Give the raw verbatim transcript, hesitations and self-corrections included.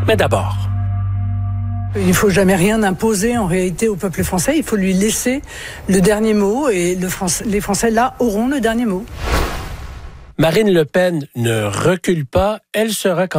Mais d'abord... Il ne faut jamais rien imposer en réalité au peuple français. Il faut lui laisser le dernier mot et le Français, les Français là auront le dernier mot. Marine Le Pen ne recule pas. Elle sera